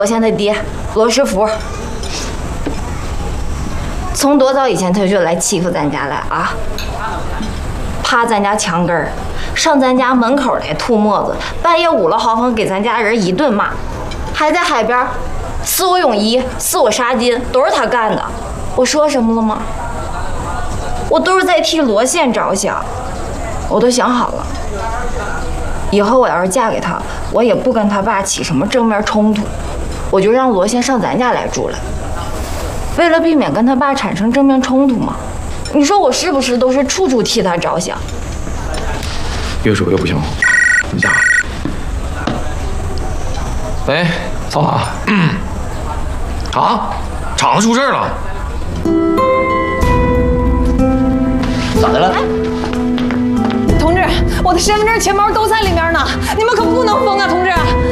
罗宪他爹罗世福，从多早以前他就来欺负咱家来啊，爬咱家墙根儿，上咱家门口来吐沫子，半夜5了豪风给咱家人一顿骂，还在海边撕我泳衣、撕我纱巾，都是他干的。我说什么了吗？我都是在替罗宪着想，我都想好了，以后我要是嫁给他，我也不跟他爸起什么正面冲突，我就让罗宪上咱家来住了。为了避免跟他爸产生正面冲突嘛，你说我是不是都是处处替他着想？ 越说越不像话，你家。喂，扫码。啊，厂子出事了。咋的了？ 同志，我的身份证、钱包都在里面呢，你们可不能封啊，同志！